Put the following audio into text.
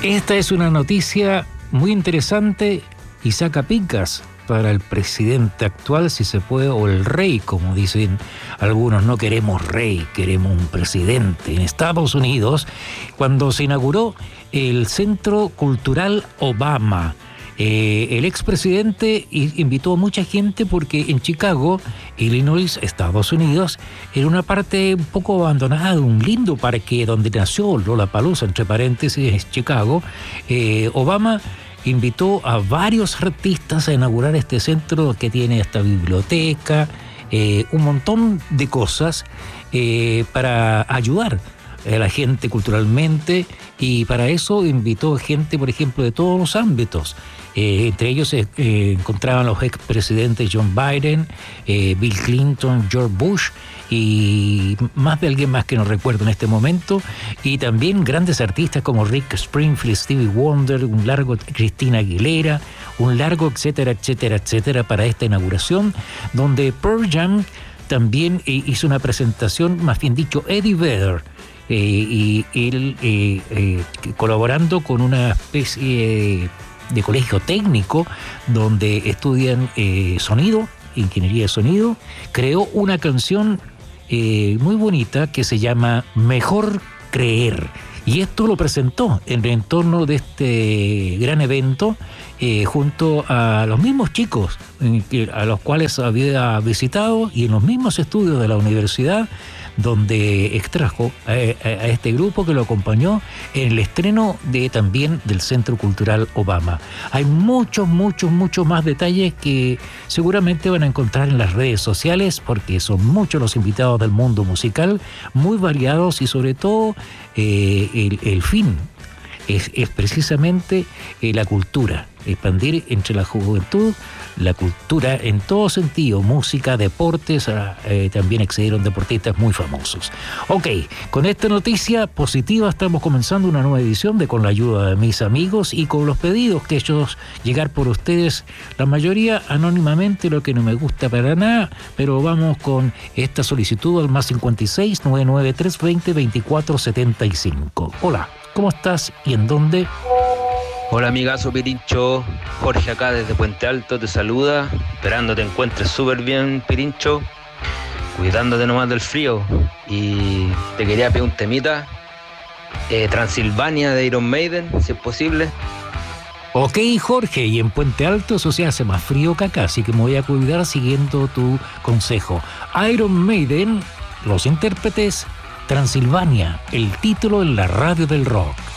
Esta es una noticia muy interesante y saca picas para el presidente actual, si se puede, o el rey, como dicen algunos. No queremos rey, queremos un presidente. En Estados Unidos, cuando se inauguró el Centro Cultural Obama, el expresidente invitó a mucha gente porque en Chicago, Illinois, Estados Unidos, era una parte un poco abandonada, un lindo parque donde nació Lollapalooza, entre paréntesis, Chicago. Obama invitó a varios artistas a inaugurar este centro que tiene esta biblioteca, un montón de cosas para ayudar a la gente culturalmente, y para eso invitó gente, por ejemplo, de todos los ámbitos. Entre ellos se encontraban los expresidentes John Biden, Bill Clinton, George Bush y más de alguien más que no recuerdo en este momento, y también grandes artistas como Rick Springfield, Stevie Wonder, un largo Christina Aguilera, un largo etcétera, etcétera, etcétera, para esta inauguración, donde Pearl Jam también hizo una presentación, más bien dicho, Eddie Vedder, y él colaborando con una especie de colegio técnico donde estudian sonido, ingeniería de sonido, creó una canción muy bonita que se llama Mejor Creer. Y esto lo presentó en el entorno de este gran evento junto a los mismos chicos a los cuales había visitado, y en los mismos estudios de la universidad, donde extrajo a este grupo que lo acompañó en el estreno también del Centro Cultural Obama. Hay muchos más detalles que seguramente van a encontrar en las redes sociales, porque son muchos los invitados del mundo musical, muy variados, y sobre todo el fin es precisamente la cultura, expandir entre la juventud la cultura en todo sentido, música, deportes, también accedieron deportistas muy famosos. Ok, con esta noticia positiva estamos comenzando una nueva edición de Con la ayuda de mis amigos, y con los pedidos que he hecho llegar por ustedes, la mayoría anónimamente, lo que no me gusta para nada, pero vamos con esta solicitud al +56 993 20 24 75. Hola, ¿cómo estás y en dónde? Hola amigazo Pirincho, Jorge acá desde Puente Alto te saluda, esperando te encuentres súper bien, Pirincho, cuidándote nomás del frío. Y te quería pedir un temita, Transilvania de Iron Maiden, si es posible. Ok, Jorge, y en Puente Alto eso se hace más frío que acá, así que me voy a cuidar siguiendo tu consejo. Iron Maiden, los intérpretes, Transilvania, el título en la radio del rock.